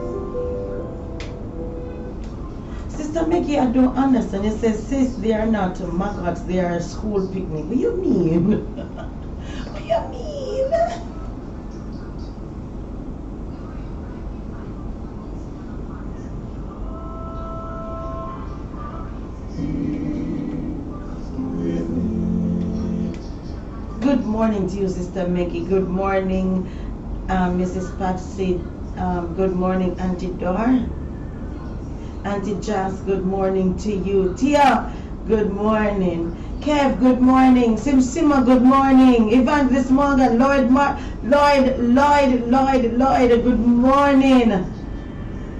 Sister Mickey, I don't understand. You say, sis, they are not maggots, they are a school picnic. What do you mean? What do you mean? Good morning to you, Sister Mickey. Good morning, Mrs. Patsy. Good morning, Auntie Dor. Auntie Jas, good morning to you. Tia, good morning. Kev, good morning. Sima, good morning. Evangelist Morgan, Lloyd, good morning.